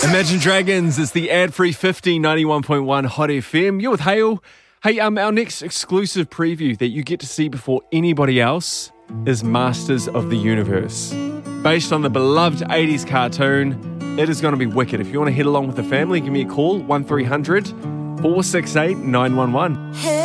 Imagine Dragons is the ad-free 91.1 Hot FM. You're with Hale. Hey, our next exclusive preview that you get to see before anybody else is Masters of the Universe. Based on the beloved 80s cartoon, it is going to be wicked. If you want to head along with the family, give me a call, 1300 468 911.